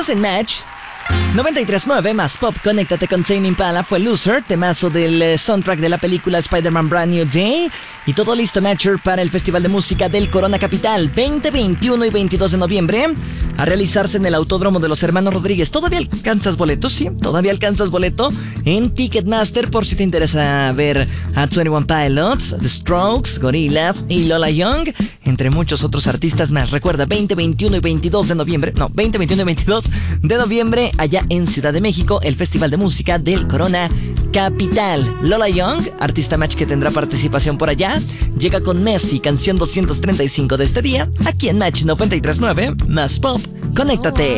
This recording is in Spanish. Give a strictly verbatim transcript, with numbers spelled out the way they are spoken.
Estás en Match noventa y tres punto nueve más Pop. Conéctate con Tame Impala. Fue Loser, temazo del eh, soundtrack de la película Spider-Man Brand New Day. Y todo listo, Matcher, para el Festival de Música del Corona Capital veinte, veintiuno y veintidós de noviembre, a realizarse en el Autódromo de los Hermanos Rodríguez. ¿Todavía alcanzas boletos? Sí, todavía alcanzas boleto en Ticketmaster, por si te interesa ver a veintiuno Pilots, The Strokes, Gorillaz y Lola Young, entre muchos otros artistas más. Recuerda, veinte, veintiuno y veintidós de noviembre, no, veinte, veintiuno y veintidós de noviembre, allá en Ciudad de México, el Festival de Música del Corona Capital. Lola Young, artista Match que tendrá participación por allá, llega con Messi, canción doscientos treinta y cinco de este día, aquí en Match noventa y tres punto nueve más Pop. Conéctate.